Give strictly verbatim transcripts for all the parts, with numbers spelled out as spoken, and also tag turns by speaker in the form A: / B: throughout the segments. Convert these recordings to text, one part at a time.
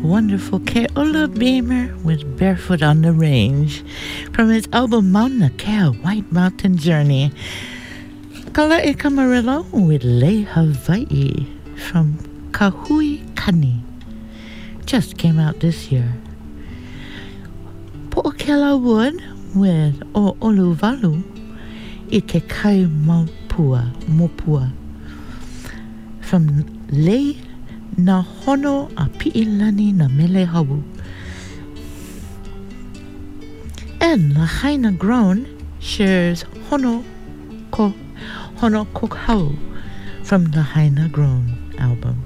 A: wonderful Keola Beamer with Barefoot on the Range from his album Mauna Kea, White Mountain Journey. Kala'i Kamarillo with Lei Hawaii from Kahui Kani. Just came out this year. Po'okela Wood with O Oluwalu I Ke Kai Mopua, Mopua from Lei Na Hono a Pi'ilani na Mele Hawu. And Lahaina Grown shares Hono Ko Hono Kokau from the Lahaina Grown album.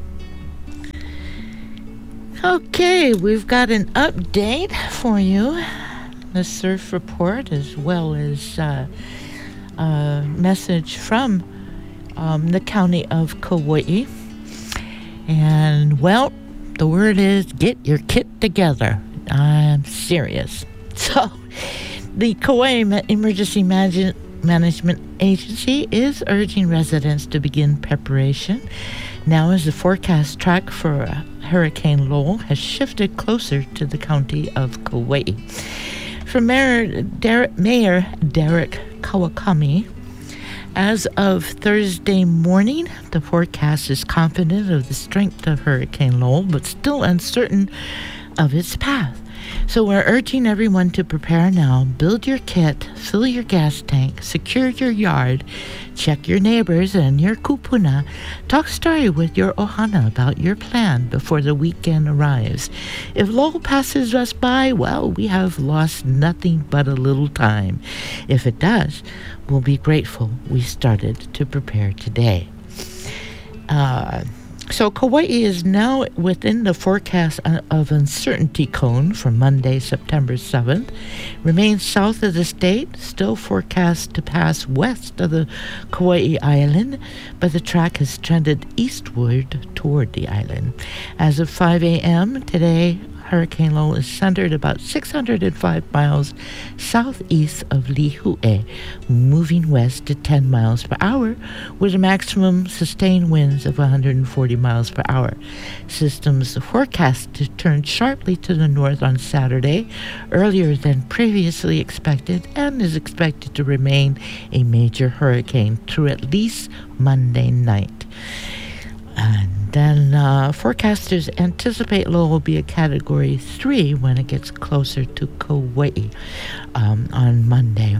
A: Okay, we've got an update for you. The surf report, as well as uh, a message from um, the county of Kauai. And, well, the word is get your kit together. I'm serious. So, the Kauai Emergency Manage- Management Agency is urging residents to begin preparation. Now, as the forecast track for Hurricane Lowell has shifted closer to the county of Kauai. From Mayor Derek, Mayor Derek Kawakami, as of Thursday morning, the forecast is confident of the strength of Hurricane Lowell, but still uncertain of its path. So we're urging everyone to prepare now. Build your kit, fill your gas tank, secure your yard, check your neighbors and your kupuna. Talk story with your ohana about your plan before the weekend arrives. If Lowell passes us by, well, we have lost nothing but a little time. If it does, we'll be grateful we started to prepare today. Uh... So Kauai is now within the forecast of uncertainty cone for Monday, September seventh. Remains south of the state, still forecast to pass west of the Kauai Island, but the track has trended eastward toward the island. As of five a.m. today, Hurricane Lowell is centered about six hundred five miles southeast of Lihue, moving west to ten miles per hour with a maximum sustained winds of one hundred forty miles per hour. Systems forecast to turn sharply to the north on Saturday, earlier than previously expected, and is expected to remain a major hurricane through at least Monday night. And then uh, forecasters anticipate Lowell will be a Category three when it gets closer to Kauai um, on Monday.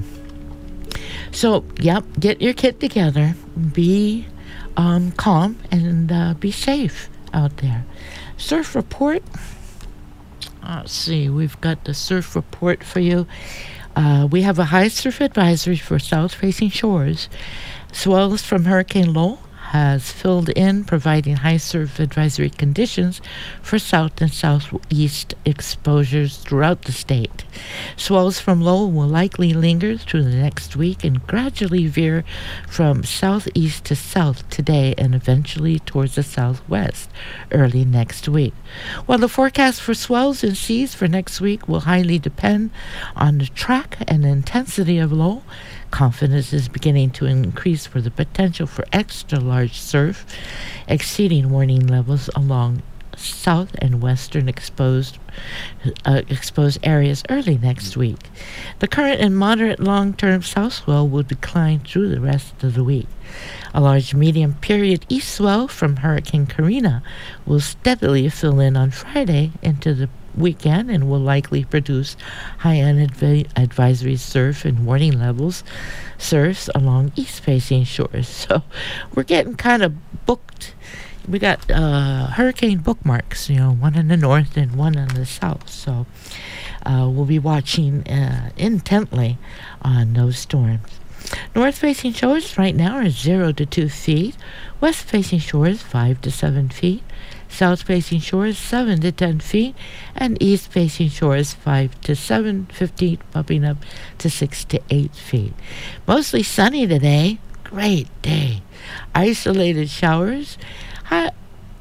A: So, yep, get your kit together, be um, calm, and uh, be safe out there. Surf report. Let's see, we've got the surf report for you. Uh, we have a high surf advisory for south-facing shores. Swells from Hurricane Lowell has filled in, providing high surf advisory conditions for south and southeast exposures throughout the state. Swells from Lowell will likely linger through the next week and gradually veer from southeast to south today and eventually towards the southwest early next week. While the forecast for swells and seas for next week will highly depend on the track and intensity of Lowell, confidence is beginning to increase for the potential for extra large surf, exceeding warning levels along south and western exposed uh, exposed areas early next week. The current and moderate long-term south swell will decline through the rest of the week. A large medium period east swell from Hurricane Karina will steadily fill in on Friday into the weekend and will likely produce high-end adv- advisory surf and warning levels surfs along east-facing shores. So we're getting kind of booked. We got uh, hurricane bookmarks, you know, one in the north and one in the south. So uh, we'll be watching uh, intently on those storms. North-facing shores right now are zero to two feet. West-facing shores five to seven feet. South-facing shores seven to ten feet, and east-facing shores five to seven, fifteen, bumping up to six to eight feet. Mostly sunny today. Great day. Isolated showers. High,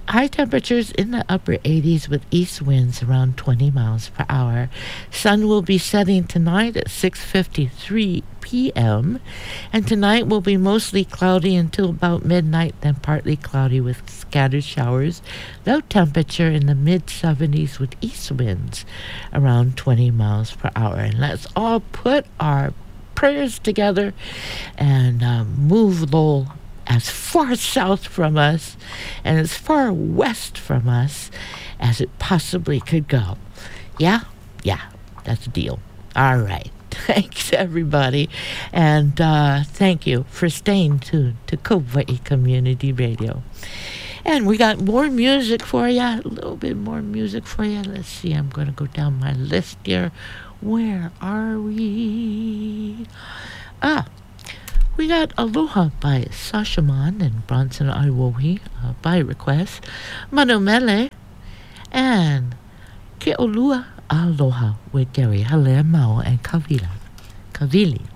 A: High temperatures in the upper eighties with east winds around twenty miles per hour. Sun will be setting tonight at six fifty-three p.m. and tonight will be mostly cloudy until about midnight, then partly cloudy with scattered showers. Low temperature in the mid seventies with east winds around twenty miles per hour. And let's all put our prayers together and uh, move Lowell as far south from us and as far west from us as it possibly could go. Yeah? Yeah, that's a deal. All right. Thanks, everybody. And uh, thank you for staying tuned to Kauai Community Radio. And we got more music for you, a little bit more music for you. Let's see, I'm going to go down my list here. Where are we? Ah, we got Aloha by Sashaman and Bronson Iwohi uh, by request, Manomele, and Ke'olua Aloha with Gary Halemao and Kavila. Kavili.